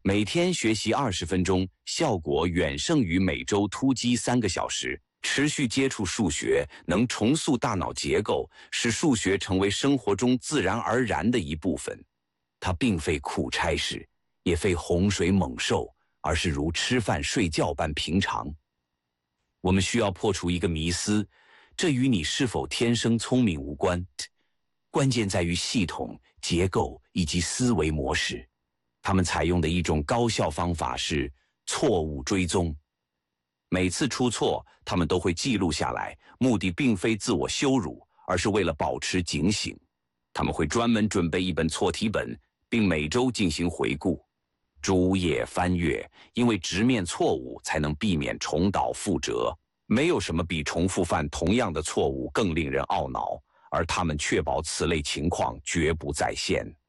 每天学习20分钟，效果远胜于每周突击3个小时。持续接触数学能重塑大脑结构，使数学成为生活中自然而然的一部分。它并非苦差事，也非洪水猛兽，而是如吃饭睡觉般平常。我们需要破除一个迷思，这与你是否天生聪明无关，关键在于系统、结构以及思维模式。他们采用的一种高效方法是错误追踪。每次出错，他们都会记录下来，目的并非自我羞辱，而是为了保持警醒。他们会专门准备一本错题本，并每周进行回顾，逐页翻阅，因为直面错误才能避免重蹈覆辙。没有什么比重复犯同样的错误更令人懊恼，而他们确保此类情况绝不再现。